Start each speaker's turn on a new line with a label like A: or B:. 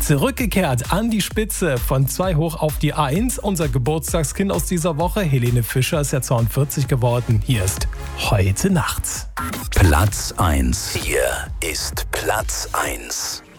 A: Zurückgekehrt an die Spitze von 2 hoch auf die 1. Unser Geburtstagskind aus dieser Woche, Helene Fischer, ist ja 42 geworden. Hier ist Heute Nacht.
B: Platz 1. Hier ist Platz 1.